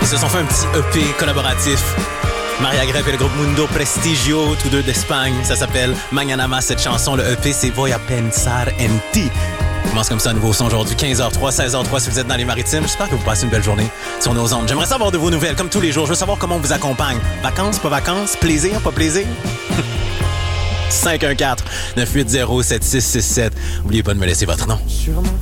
se sont fait un petit EP collaboratif. Maria Grepp et le groupe Mundo Prestigio, tous deux d'Espagne. Ça s'appelle Mañana, cette chanson. Le EP, c'est Voy a pensar en ti. On commence comme ça, un nouveau son aujourd'hui, 15h03, 16h03, si vous êtes dans les Maritimes. J'espère que vous passez une belle journée sur nos ondes. J'aimerais savoir de vos nouvelles, comme tous les jours. Je veux savoir comment on vous accompagne. Vacances, pas vacances? Plaisir, pas plaisir? 514-980-7667. N'oubliez pas de me laisser votre nom. Sûrement.